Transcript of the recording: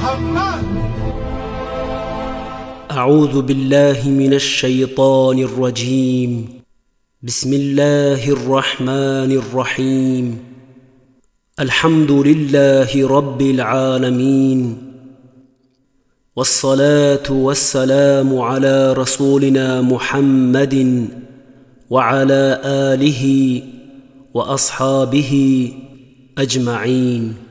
محمد. أعوذ بالله من الشيطان الرجيم. بسم الله الرحمن الرحيم. الحمد لله رب العالمين، والصلاة والسلام على رسولنا محمد وعلى آله وأصحابه أجمعين.